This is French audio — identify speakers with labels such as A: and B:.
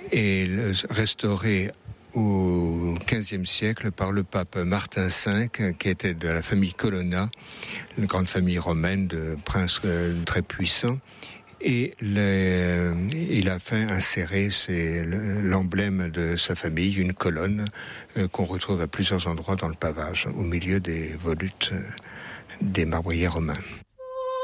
A: et restauré au XVe siècle par le pape Martin V, qui était de la famille Colonna, une grande famille romaine de princes très puissants. Et il a fait insérer l'emblème de sa famille, une colonne qu'on retrouve à plusieurs endroits dans le pavage, au milieu des volutes des marbriers romains.